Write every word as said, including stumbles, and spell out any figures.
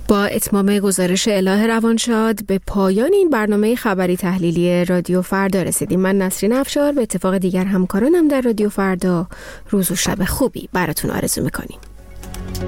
با اتمام گزارش اله روانشاد به پایان این برنامه خبری تحلیلی رادیو فردا رسیدیم. من نسرین افشار به اتفاق دیگر همکارانم در رادیو فردا روز و شب خوبی براتون آرزو میکنیم.